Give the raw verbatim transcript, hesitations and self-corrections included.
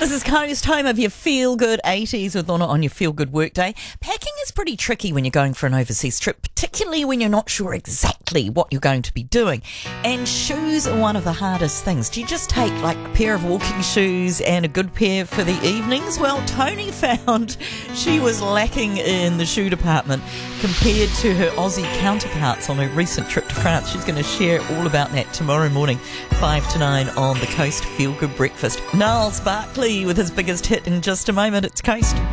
This is Coast, home of your feel-good eighties with Lorna on your feel-good workday. Packing is pretty tricky when you're going for an overseas trip, particularly when you're not sure exactly what you're going to be doing. And shoes are one of the hardest things. Do you just take like a pair of walking shoes and a good pair for the evenings? Well, Tony found she was lacking in the shoe department compared to her Aussie counterparts on her recent trip to France. She's going to share all about that tomorrow morning, five to nine on the Coast Feel Good Breakfast. Niles Barkley with his biggest hit in just a moment. It's Coast.